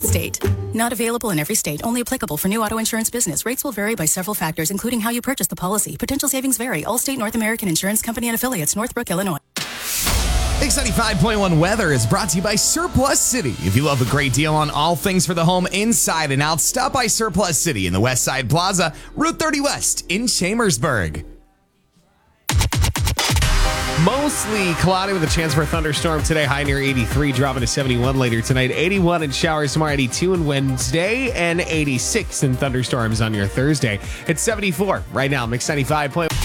Allstate. Not available in every state. Only applicable for new auto insurance business. Rates will vary by several factors, including how you purchase the policy. Potential savings vary. Allstate North American Insurance Company and Affiliates, Northbrook, Illinois. Mix 95.1 weather is brought to you by Surplus City. If you love a great deal on all things for the home inside and out, stop by Surplus City in the West Side Plaza, Route 30 West in Chambersburg. Mostly cloudy with a chance for a thunderstorm today. High near 83, dropping to 71 later tonight. 81 in showers tomorrow, 82 on Wednesday, and 86 in thunderstorms on your Thursday. It's 74 right now. Mix 95.1.